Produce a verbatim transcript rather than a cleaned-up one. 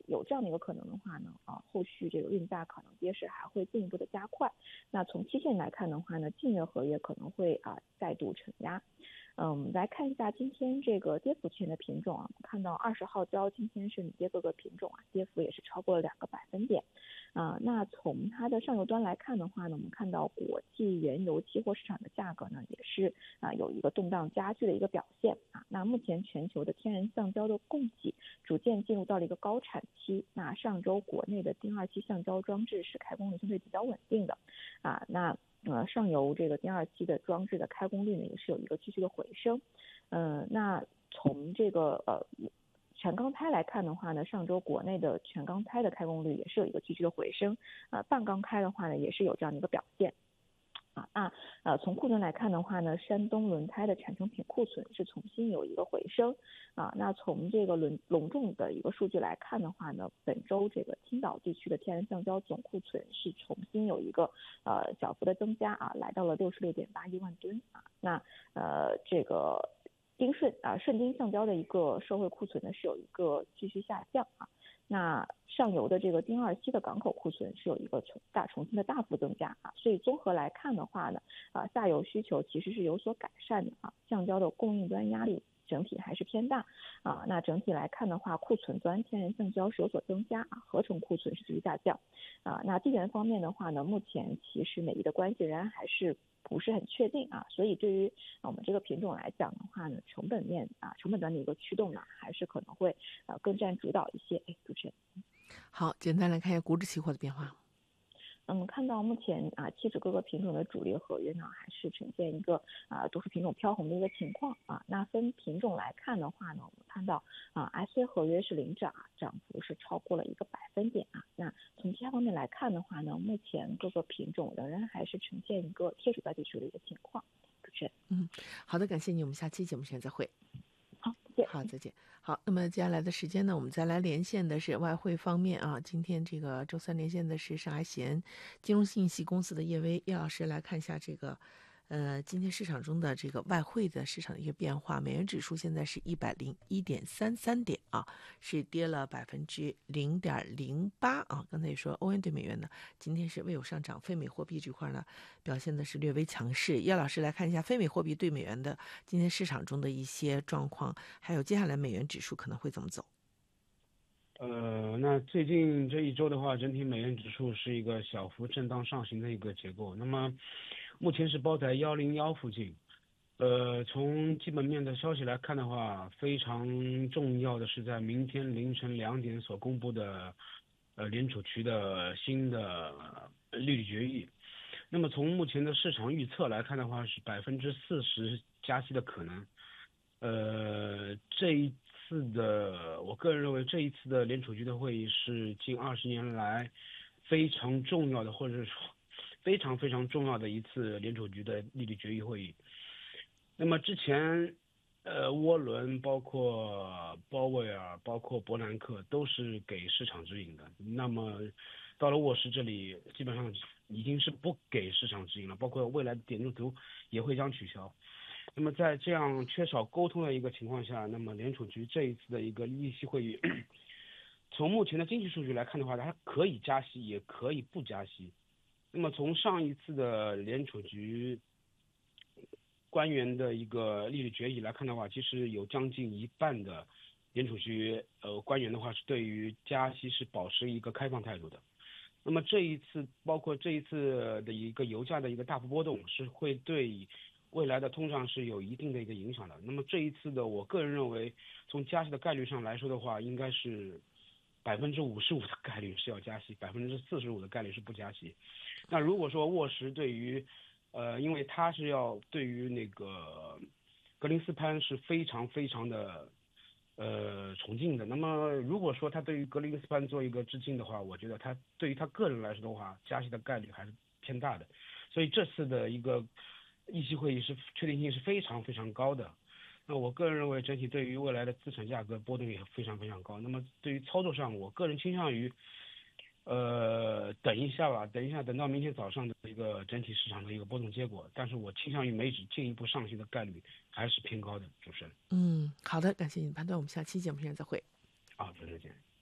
有这样的一个可能的话呢，啊，后续这个运价可能跌势还会进一步的加快。那从期限来看的话呢，近月合约可能会啊再度承压。嗯，我们来看一下今天这个跌幅区间的品种啊，我们看到二十号胶今天是领跌各个品种啊，跌幅也是超过了两个百分点。啊，那从它的上游端来看的话呢，我们看到国际原油期货市场的价格呢，也是啊有一个动荡加剧的一个表现啊。那目前全球的天然橡胶的供给逐渐进入到了一个高产期，那上周国内的丁二期橡胶装置是开工率相对比较稳定的啊，那呃上游这个丁二期的装置的开工率呢，也是有一个继续的回升。呃，那从这个呃全钢胎来看的话呢，上周国内的全钢胎的开工率也是有一个继续的回升，呃，半钢胎的话呢，也是有这样的一个表现。啊，那呃，从库存来看的话呢，山东轮胎的产成品库存是重新有一个回升啊。那从这个轮隆重的一个数据来看的话呢，本周这个青岛地区的天然橡胶总库存是重新有一个呃小幅的增加啊，来到了六十六点八一万吨啊。那呃这个丁顺啊顺丁橡胶的一个社会库存呢是有一个继续下降啊。那上游的这个丁二期的港口库存是有一个重大重新的大幅增加啊，所以综合来看的话呢，啊下游需求其实是有所改善的啊，橡胶的供应端压力整体还是偏大啊。那整体来看的话，库存端天然橡胶是有所增加啊，合成库存是继续下降啊。那地缘方面的话呢，目前其实美伊的关系仍然还是不是很确定啊，所以对于我们这个品种来讲的话呢，成本面啊，成本端的一个驱动呢，还是可能会呃更占主导一些。哎，主持人。 好，简单来看一下股指期货的变化。 嗯，看到目前啊，期指各个品种的主力合约呢，还是呈现一个啊多数品种飘红的一个情况啊。那分品种来看的话呢，我们看到啊 S A 合约是领涨啊，涨幅是超过了一个百分点啊。那从其他方面来看的话呢，目前各个品种仍然还是呈现一个贴主在地区的一个情况。主持人， 嗯，好的，感谢你，我们下期节目时间再会。 好，再见。 好，再见。好，那么接下来的时间呢，我们再来连线的是外汇方面啊。今天这个周三连线的是上海喜恩金融信息公司的叶薇叶老师，来看一下这个呃今天市场中的这个外汇的市场的一个变化。美元指数现在是一百零一点三三点啊，是跌了百分之零点零八啊。刚才也说欧元对美元呢，今天是未有上涨，非美货币这块呢表现的是略微强势。叶老师来看一下非美货币对美元的今天市场中的一些状况，还有接下来美元指数可能会怎么走？ 呃，那最近这一周的话，整体美元指数是一个小幅震荡上行的一个结构。那么，目前是包在幺零幺附近。呃，从基本面的消息来看的话，非常重要的是在明天凌晨两点所公布的，呃，联储局的新的呃利率决议。那么从目前的市场预测来看的话，是百分之四十加息的可能。呃，这一次的，我个人认为这一次的联储局的会议是近二十年来非常重要的，或者说非常非常重要的一次联储局的利率决议会议。那么之前，呃，沃伦、包括鲍威尔、包括伯南克都是给市场指引的。那么到了沃什这里，基本上已经是不给市场指引了，包括未来的点阵图也会将取消。那么在这样缺少沟通的一个情况下，那么联储局这一次的一个议息会议，从目前的经济数据来看的话，它可以加息，也可以不加息。那么从上一次的联储局官员的一个利率决议来看的话，其实有将近一半的联储局呃官员的话是对于加息是保持一个开放态度的。那么这一次，包括这一次的一个油价的一个大幅波动，是会对未来的通胀是有一定的一个影响的。那么这一次的，我个人认为，从加息的概率上来说的话，应该是百分之五十五的概率是要加息，百分之四十五的概率是不加息。那如果说沃什对于，呃，因为他是要对于那个格林斯潘是非常非常的呃崇敬的。那么如果说他对于格林斯潘做一个致敬的话，我觉得他对于他个人来说的话，加息的概率还是偏大的。所以这次的一个议息会议是确定性是非常非常高的。那我个人认为，整体对于未来的资产价格波动也非常非常高。那么对于操作上，我个人倾向于，呃，等一下吧，等一下，等到明天早上的一个整体市场的一个波动结果。但是我倾向于美指进一步上行的概率还是偏高的。主持人， 嗯，好的，感谢你的判断，我们下期节目时间再会。 好，再见。